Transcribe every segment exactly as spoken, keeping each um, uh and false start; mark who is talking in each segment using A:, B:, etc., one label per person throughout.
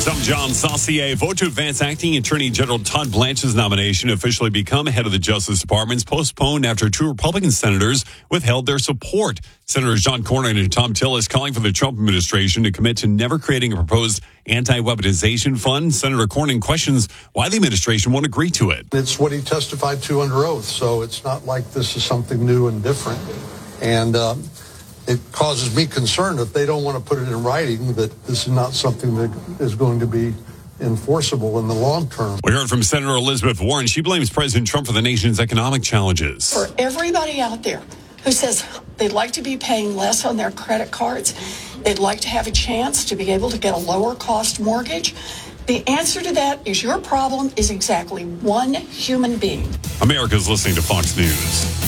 A: I'm John Saucier. Vote to advance acting Attorney General Todd Blanche's nomination officially become head of the Justice Department postponed after two Republican senators withheld their support. Senators John Cornyn and Tom Tillis calling for the Trump administration to commit to never creating a proposed anti-weaponization fund. Senator Cornyn questions why the administration won't agree to it.
B: It's what he testified to under oath, so it's not like this is something new and different. And um, it causes me concern that they don't want to put it in writing, that this is not something that is going to be enforceable in the long term.
A: We heard from Senator Elizabeth Warren. She blames President Trump for the nation's economic challenges.
C: For everybody out there who says they'd like to be paying less on their credit cards, they'd like to have a chance to be able to get a lower cost mortgage, the answer to that is your problem is exactly one human being.
A: America's listening to Fox News.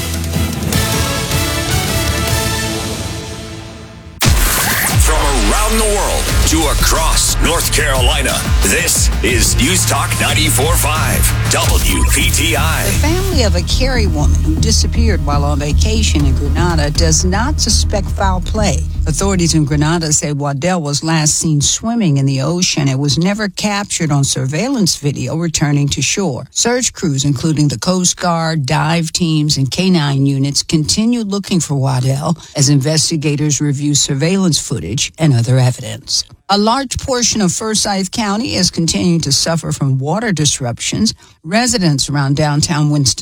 D: Around the world to across North Carolina, this is News Talk ninety-four point five W P T I.
E: The family of a Cary woman who disappeared while on vacation in Grenada does not suspect foul play. Authorities in Grenada say Waddell was last seen swimming in the ocean and was never captured on surveillance video returning to shore. Search crews, including the Coast Guard, dive teams, and canine units, continued looking for Waddell as investigators review surveillance footage and other evidence. A large portion of Forsyth County is continuing to suffer from water disruptions. Residents around downtown Winston